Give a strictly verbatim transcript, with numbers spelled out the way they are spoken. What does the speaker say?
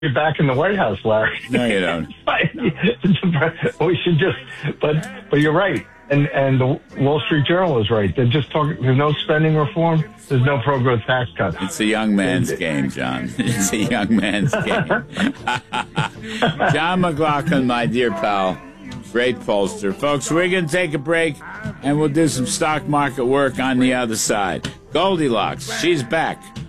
you're back in the White House, Larry. No, you don't. We should just, but but you're right, and and the Wall Street Journal is right. They're just talking. There's no spending reform. There's no pro-growth tax cuts. It's a young man's game, John. It's a young man's game. John McLaughlin, my dear pal, great pollster, folks. We're going to take a break, and we'll do some stock market work on the other side. Goldilocks, she's back.